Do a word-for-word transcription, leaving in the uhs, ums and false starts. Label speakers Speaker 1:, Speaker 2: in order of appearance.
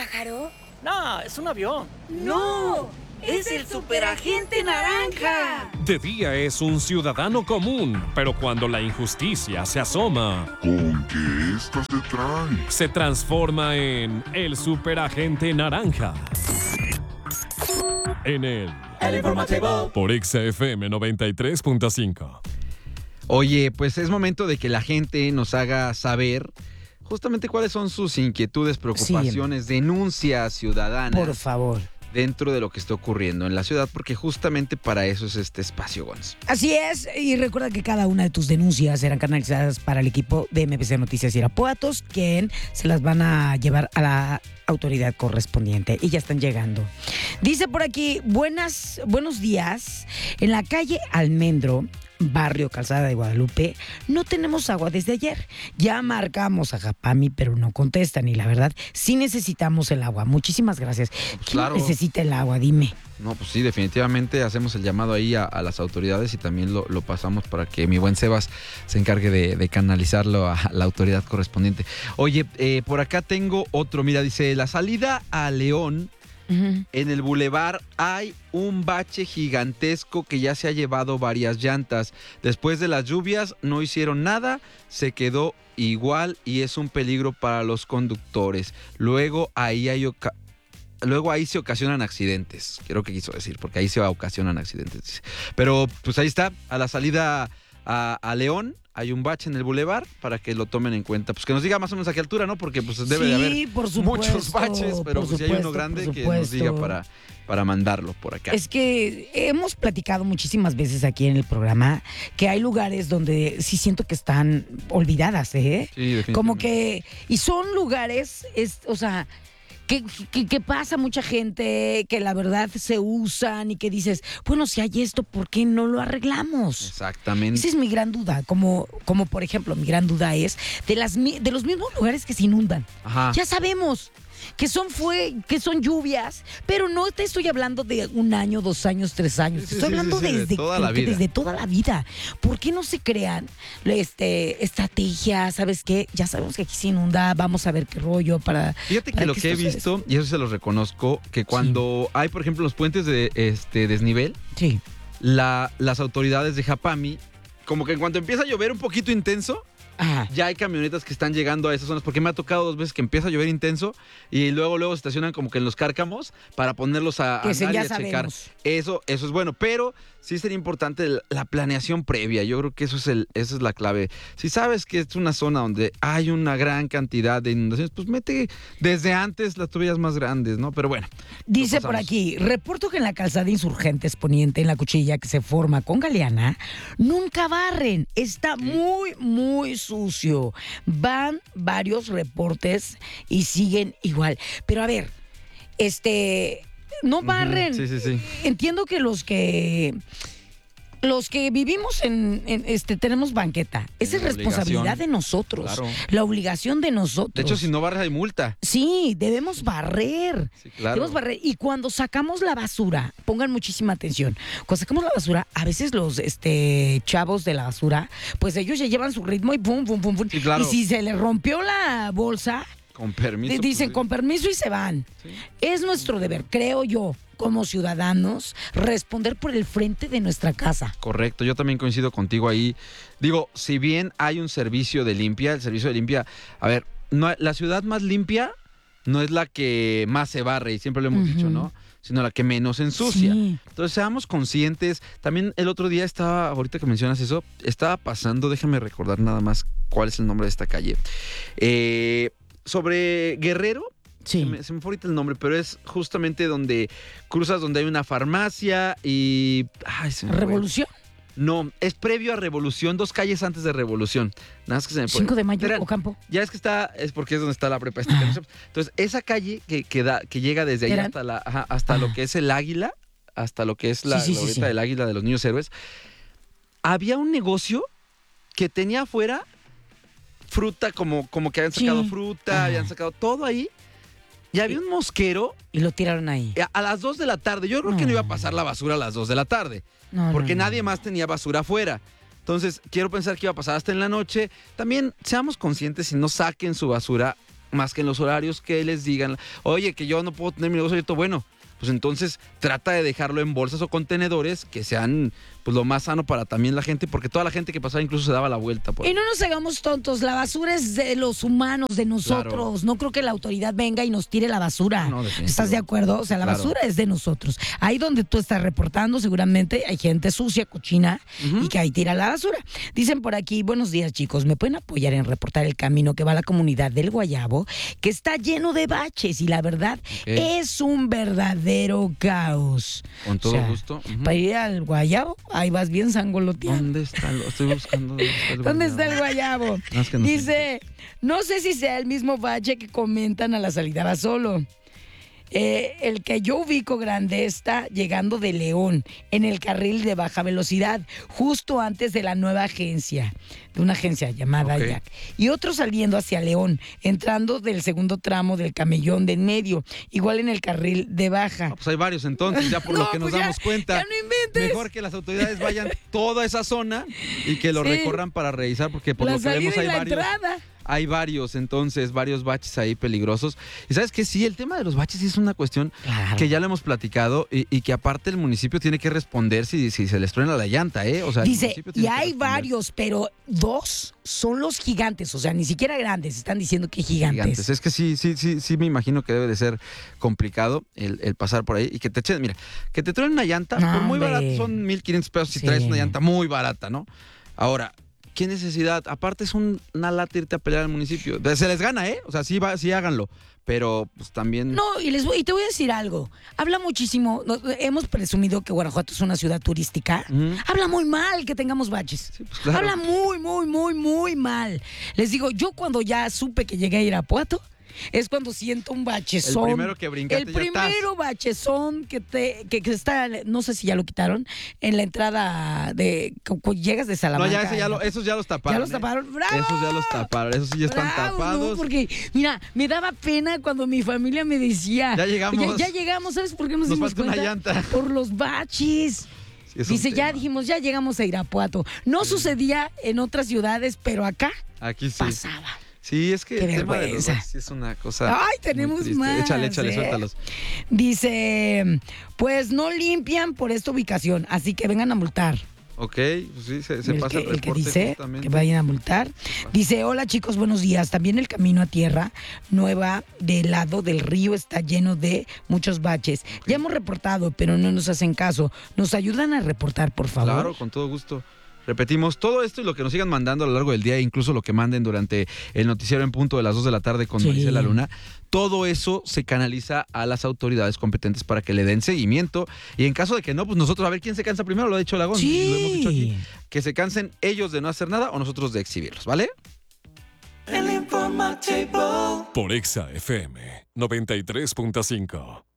Speaker 1: pájaro?
Speaker 2: No, es un avión.
Speaker 1: ¡No! ¡Es el superagente naranja!
Speaker 3: De día es un ciudadano común, pero cuando la injusticia se asoma,
Speaker 4: ¿con qué esta se trae?
Speaker 3: se transforma en el superagente naranja. En el...
Speaker 5: El informativo.
Speaker 3: Por X F M noventa y tres punto cinco.
Speaker 6: Oye, pues es momento de que la gente nos haga saber justamente cuáles son sus inquietudes, preocupaciones, sí, denuncias ciudadanas.
Speaker 5: Por favor.
Speaker 6: Dentro de lo que está ocurriendo en la ciudad, porque justamente para eso es este espacio, Gonz.
Speaker 5: Así es, y recuerda que cada una de tus denuncias serán canalizadas para el equipo de M B C Noticias Irapuatos, quien se las van a llevar a la autoridad correspondiente, y ya están llegando. Dice por aquí, buenas, buenos días, en la calle Almendro, barrio Calzada de Guadalupe, no tenemos agua desde ayer. Ya marcamos a Japami, pero no contestan. Y la verdad, sí necesitamos el agua. Muchísimas gracias.
Speaker 6: Pues
Speaker 5: ¿Quién
Speaker 6: claro.
Speaker 5: necesita el agua? Dime.
Speaker 6: No, pues sí, definitivamente hacemos el llamado ahí a, a las autoridades y también lo, lo pasamos para que mi buen Sebas se encargue de, de canalizarlo a la autoridad correspondiente. Oye, eh, por acá tengo otro. Mira, dice, la salida a León. Uh-huh. En el bulevar hay un bache gigantesco que ya se ha llevado varias llantas. Después de las lluvias no hicieron nada, se quedó igual y es un peligro para los conductores. Luego ahí hay oca- Luego ahí se ocasionan accidentes. Creo que quiso decir, porque ahí se ocasionan accidentes. Pero pues ahí está, a la salida a, a León. Hay un bache en el bulevar para que lo tomen en cuenta. Pues que nos diga más o menos a qué altura, ¿no? Porque pues debe
Speaker 5: sí,
Speaker 6: de haber
Speaker 5: por supuesto,
Speaker 6: muchos baches, pero pues,
Speaker 5: supuesto,
Speaker 6: si hay uno grande que nos diga para, para mandarlo por acá.
Speaker 5: Es que hemos platicado muchísimas veces aquí en el programa que hay lugares donde sí siento que están olvidadas, ¿eh?
Speaker 6: Sí, definitivamente.
Speaker 5: Como que, y son lugares, es, o sea... Que, que, que pasa mucha gente, que la verdad se usan y que dices, bueno, si hay esto, ¿por qué no lo arreglamos?
Speaker 6: Exactamente.
Speaker 5: Esa es mi gran duda, como, como por ejemplo, mi gran duda es de, las, de los mismos lugares que se inundan.
Speaker 6: Ajá.
Speaker 5: Ya sabemos que son, fue, que son lluvias, pero no te estoy hablando de un año, dos años, tres años.
Speaker 6: Sí,
Speaker 5: estoy
Speaker 6: sí,
Speaker 5: hablando
Speaker 6: sí, sí,
Speaker 5: desde,
Speaker 6: de toda la vida.
Speaker 5: desde toda la vida. ¿Por qué no se crean este, estrategias? ¿Sabes qué? Ya sabemos que aquí se inunda, vamos a ver qué rollo para...
Speaker 6: Fíjate que
Speaker 5: para
Speaker 6: lo que he visto, eso. y eso se lo reconozco, que cuando sí. hay, por ejemplo, los puentes de este desnivel,
Speaker 5: sí.
Speaker 6: la, las autoridades de Japami, como que en cuanto empieza a llover un poquito intenso, Ajá. ya hay camionetas que están llegando a esas zonas, porque me ha tocado dos veces que empieza a llover intenso y luego luego se estacionan como que en los cárcamos para ponerlos a, a andar y a checar. Eso, eso es bueno, pero sí sería importante la planeación previa. Yo creo que eso es el, esa es la clave. Si sabes que es una zona donde hay una gran cantidad de inundaciones, pues mete desde antes las tuberías más grandes, ¿no? Pero bueno.
Speaker 5: Dice por aquí, reporto que en la calzada Insurgentes Poniente, en la cuchilla que se forma con Galeana, nunca barren. Está sí. muy, muy sucio. Van varios reportes y siguen igual. Pero a ver, este... no barren.
Speaker 6: Sí, sí, sí.
Speaker 5: Entiendo que los que los que vivimos en, en este tenemos banqueta. Esa es responsabilidad de nosotros. Claro. La obligación de nosotros.
Speaker 6: De hecho, si no barres hay multa.
Speaker 5: Sí, debemos barrer.
Speaker 6: Sí, claro.
Speaker 5: Debemos barrer. Y cuando sacamos la basura, pongan muchísima atención. Cuando sacamos la basura, a veces los este chavos de la basura, pues ellos ya llevan su ritmo y pum, pum, pum, pum.
Speaker 6: Sí, claro.
Speaker 5: Y si se les rompió la bolsa,
Speaker 6: con permiso.
Speaker 5: Dicen
Speaker 6: pues,
Speaker 5: con permiso y se van. Sí. Es nuestro deber, creo yo, como ciudadanos, responder por el frente de nuestra casa.
Speaker 6: Correcto, yo también coincido contigo ahí. Digo, si bien hay un servicio de limpia, el servicio de limpia, a ver, no, la ciudad más limpia no es la que más se barre, y siempre lo hemos uh-huh. dicho, ¿no? Sino la que menos ensucia. Sí. Entonces, seamos conscientes. También el otro día estaba, ahorita que mencionas eso, estaba pasando, déjame recordar nada más cuál es el nombre de esta calle. Eh... Sobre Guerrero, sí. se, me, se me fue ahorita el nombre, pero es justamente donde cruzas, donde hay una farmacia y... Ay, se me
Speaker 5: ¿Revolución?
Speaker 6: Fue. No, es previo a Revolución, dos calles antes de Revolución. Nada más que se me fue.
Speaker 5: cinco de mayo, Ocampo.
Speaker 6: Ya es que está, es porque es donde está la prepa. Este, ah. Entonces, esa calle que, que, da, que llega desde ahí hasta, la, ajá, hasta ah. lo que es el Águila, hasta lo que es la
Speaker 5: sí, sí,
Speaker 6: glorieta
Speaker 5: sí, sí.
Speaker 6: del Águila de los Niños Héroes, había un negocio que tenía afuera fruta, como, como que habían sacado sí. fruta, Ajá. habían sacado todo ahí. Y había un mosquero.
Speaker 5: Y lo tiraron ahí.
Speaker 6: A, a las dos de la tarde. Yo creo no. que no iba a pasar la basura a las dos de la tarde.
Speaker 5: No,
Speaker 6: porque
Speaker 5: no, no.
Speaker 6: nadie más tenía basura afuera. Entonces, quiero pensar que iba a pasar hasta en la noche. También seamos conscientes y no saquen su basura más que en los horarios que les digan, oye, que yo no puedo tener mi negocio abierto, bueno, pues entonces trata de dejarlo en bolsas o contenedores que sean pues lo más sano para también la gente, porque toda la gente que pasaba incluso se daba la vuelta. Por
Speaker 5: Y no nos hagamos tontos, la basura es de los humanos, de nosotros. Claro. No creo que la autoridad venga y nos tire la basura. No, ¿estás de acuerdo? O sea, la claro. basura es de nosotros. Ahí donde tú estás reportando, seguramente hay gente sucia, cochina, uh-huh. y que ahí tira la basura. Dicen por aquí, buenos días chicos, ¿me pueden apoyar en reportar el camino que va a la comunidad del Guayabo? Que está lleno de baches y la verdad okay. es un verdadero caos.
Speaker 6: Con todo
Speaker 5: o sea,
Speaker 6: gusto. Uh-huh.
Speaker 5: Para ir al Guayabo, ahí vas bien sangoloteado.
Speaker 6: ¿Dónde está? Lo estoy buscando. ¿Dónde está el
Speaker 5: ¿Dónde está el Guayabo? No, es que no Dice, sé. no sé si sea el mismo bache que comentan a la salida va solo. Eh, el que yo ubico grande está llegando de León, en el carril de baja velocidad, justo antes de la nueva agencia, de una agencia llamada okay. Jack. Y otro saliendo hacia León, entrando del segundo tramo del camellón de en medio, igual en el carril de baja.
Speaker 6: No, pues hay varios entonces, ya por no, lo que nos pues damos
Speaker 5: ya,
Speaker 6: cuenta.
Speaker 5: Ya no inventes.
Speaker 6: Mejor que las autoridades vayan toda esa zona y que lo sí. recorran para revisar, porque por
Speaker 5: la
Speaker 6: lo que vemos hay
Speaker 5: la
Speaker 6: varios.
Speaker 5: Entrada.
Speaker 6: Hay varios, entonces, varios baches ahí peligrosos. Y ¿sabes qué? Sí, el tema de los baches es una cuestión claro. que ya lo hemos platicado y, y que aparte el municipio tiene que responder si, si se les truena la llanta, ¿eh? O sea,
Speaker 5: dice, y hay varios, pero dos son los gigantes, o sea, ni siquiera grandes, están diciendo que gigantes. Gigantes.
Speaker 6: Es que sí, sí, sí, sí me imagino que debe de ser complicado el, el pasar por ahí y que te echen, mira, que te truenen una llanta, no, por muy barato, son mil quinientos pesos si sí. traes una llanta muy barata, ¿no? Ahora, ¿qué necesidad? Aparte es un, una lata irte a pelear al municipio. Se les gana, ¿eh? O sea, sí, va, sí háganlo. Pero pues también...
Speaker 5: No, y, les voy, y te voy a decir algo. Habla muchísimo. No, hemos presumido que Guanajuato es una ciudad turística. Uh-huh. Habla muy mal que tengamos baches. Sí, pues, claro. Habla muy, muy, muy, muy mal. Les digo, yo cuando ya supe que llegué a Irapuato, es cuando siento un bachezón.
Speaker 6: El primero que brincaste.
Speaker 5: El primero
Speaker 6: ya
Speaker 5: bachezón que te que, que está, no sé si ya lo quitaron, en la entrada de llegas de Salamanca.
Speaker 6: No, ya, ese ya lo, esos ya los taparon.
Speaker 5: Ya los taparon.
Speaker 6: ¿eh?
Speaker 5: ¡Bravo!
Speaker 6: Esos ya los taparon, esos sí ya están
Speaker 5: ¡Bravo!
Speaker 6: tapados.
Speaker 5: No, porque, mira, me daba pena cuando mi familia me decía,
Speaker 6: ya llegamos.
Speaker 5: Ya, ya llegamos, ¿sabes por qué nos,
Speaker 6: nos
Speaker 5: dimos
Speaker 6: falta
Speaker 5: cuenta?
Speaker 6: una llanta.
Speaker 5: Por los baches. Sí, dice, ya dijimos, ya llegamos a Irapuato. No sí. sucedía en otras ciudades, pero acá
Speaker 6: Aquí sí.
Speaker 5: pasaba.
Speaker 6: Sí, es que
Speaker 5: Qué
Speaker 6: el tema de los
Speaker 5: vergüenza.
Speaker 6: sí es una cosa.
Speaker 5: Ay, tenemos más.
Speaker 6: Échale, échale,
Speaker 5: ¿eh?
Speaker 6: suéltalos.
Speaker 5: Dice, pues no limpian por esta ubicación, así que vengan a multar.
Speaker 6: Ok, pues sí, se, se
Speaker 5: el
Speaker 6: pasa
Speaker 5: que,
Speaker 6: el reporte.
Speaker 5: El que dice
Speaker 6: justamente.
Speaker 5: que vayan a multar. Dice, hola chicos, buenos días. También el camino a tierra nueva del lado del río está lleno de muchos baches. Okay. Ya hemos reportado, pero no nos hacen caso. ¿Nos ayudan a reportar, por favor?
Speaker 6: Claro, con todo gusto. Repetimos, todo esto y lo que nos sigan mandando a lo largo del día, incluso lo que manden durante el noticiero en punto de las dos de la tarde con sí. Marisela Luna, todo eso se canaliza a las autoridades competentes para que le den seguimiento y en caso de que no, pues nosotros a ver quién se cansa primero, lo ha dicho Lagón,
Speaker 5: sí.
Speaker 6: lo hemos dicho aquí, que se cansen ellos de no hacer nada o nosotros de exhibirlos, ¿vale?
Speaker 1: El informativo
Speaker 3: por Exa F M noventa y tres punto cinco.